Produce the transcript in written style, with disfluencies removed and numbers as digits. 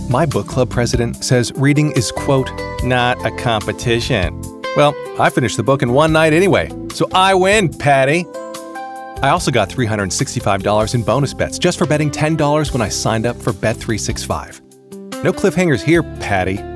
My book club president says reading is, quote, not a competition. Well, I finished the book in one night anyway, so I win, Patty. I also got $365 in bonus bets just for betting $10 when I signed up for Bet365. No cliffhangers here, Patty.